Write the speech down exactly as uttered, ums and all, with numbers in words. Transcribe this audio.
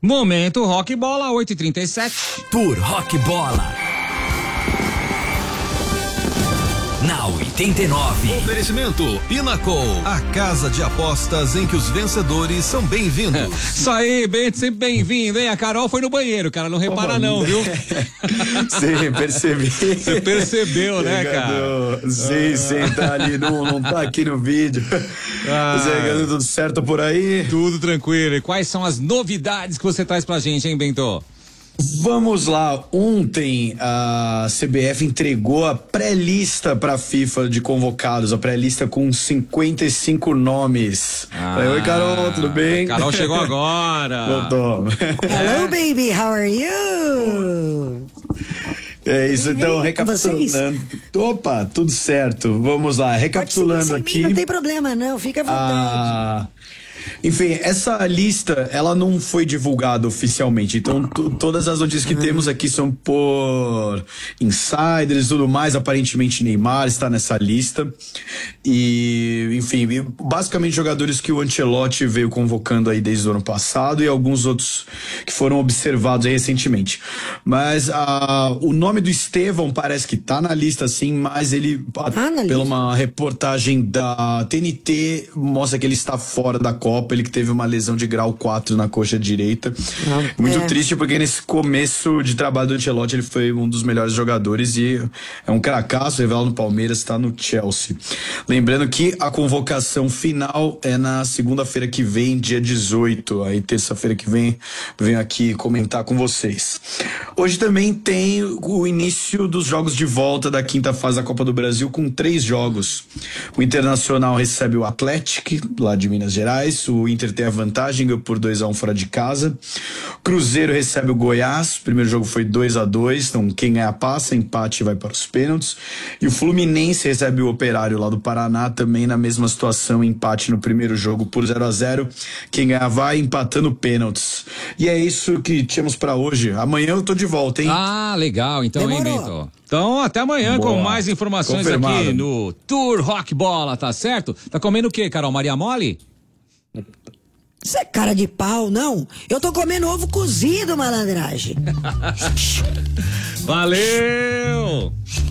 Momento Rock Bola, oito e trinta e sete. Tour Rock Bola. Na oitenta e nove. Oferecimento Pinnacle, a casa de apostas em que os vencedores são bem-vindos. Isso aí, bem, sempre bem-vindo, hein? A Carol foi no banheiro, cara, não repara oh, não, viu? Sim, percebi. Você percebeu, né, cara? Sim, ah. sim, tá ali, não, não tá aqui no vídeo. Ah. Zé, tudo certo por aí? Tudo tranquilo. E quais são as novidades que você traz pra gente, hein, Bento? Vamos lá, ontem a C B F entregou a pré-lista para a FIFA de convocados, a pré-lista com cinquenta e cinco nomes. Ah, Oi, Carol, tudo bem? Carol chegou agora. Voltou. Hello, baby, how are you? É isso, então, recapitulando. Opa, tudo certo. Vamos lá, recapitulando aqui. Não tem problema, não, fica à vontade. Ah, enfim, essa lista, ela não foi divulgada oficialmente, então todas as notícias que uhum. temos aqui são por insiders e tudo mais. Aparentemente Neymar está nessa lista e, enfim, basicamente jogadores que o Ancelotti veio convocando aí desde o ano passado e alguns outros que foram observados aí recentemente. Mas uh, o nome do Estevão parece que tá na lista, sim, mas ele, ah, pela uma reportagem da T N T, mostra que ele está fora da Copa. Ele que teve uma lesão de grau quatro na coxa direita. Ah, Muito é. triste, porque nesse começo de trabalho do Ancelotti ele foi um dos melhores jogadores e é um cracaço, revelado no Palmeiras, está no Chelsea. Lembrando que a convocação final é na segunda-feira que vem, dia dezoito. Aí terça-feira que vem, venho aqui comentar com vocês. Hoje também tem o início dos jogos de volta da quinta fase da Copa do Brasil, com três jogos. O Internacional recebe o Atlético, lá de Minas Gerais. O Inter tem a vantagem, ganhou por dois a um fora de casa. Cruzeiro recebe o Goiás. O primeiro jogo foi dois a dois, então quem ganhar passa, empate vai para os pênaltis. E o Fluminense recebe o Operário lá do Paraná, também na mesma situação, empate no primeiro jogo por zero a zero. Quem ganhar vai, empatando pênaltis. E é isso que tínhamos para hoje. Amanhã eu tô de volta, hein? Ah, legal. Então, Demorou. hein, Bento? Então, até amanhã. Boa. Com mais informações Confirmado. Aqui no Tour Rock Bola, tá certo? Tá comendo o quê, Carol? Maria Mole? Isso é cara de pau, não? Eu tô comendo ovo cozido, malandragem. Valeu!